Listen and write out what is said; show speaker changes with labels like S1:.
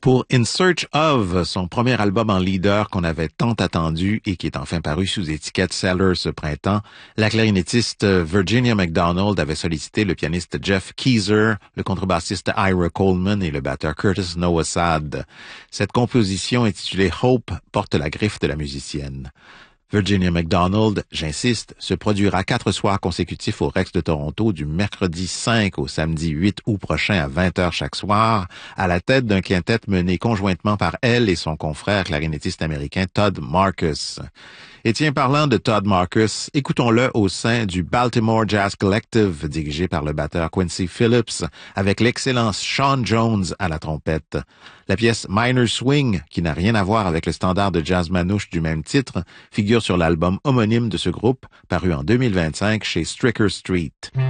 S1: Pour In Search of, son premier album en leader qu'on avait tant attendu et qui est enfin paru sous étiquette Cellar ce printemps, la clarinettiste Virginia McDonald avait sollicité le pianiste Jeff Keezer, le contrebassiste Ira Coleman et le batteur Curtis Nowosad. Cette composition intitulée Hope porte la griffe de la musicienne. Virginia McDonald, j'insiste, se produira 4 soirs consécutifs au Rex de Toronto du mercredi 5 au samedi 8 août prochain à 20h chaque soir, à la tête d'un quintet mené conjointement par elle et son confrère clarinettiste américain Todd Marcus. Et tiens, parlant de Todd Marcus, écoutons-le au sein du Baltimore Jazz Collective dirigé par le batteur Quincy Phillips avec l'excellent Sean Jones à la trompette. La pièce Minor Swing, qui n'a rien à voir avec le standard de jazz manouche du même titre, figure sur l'album homonyme de ce groupe, paru en 2025 chez Stricker Street.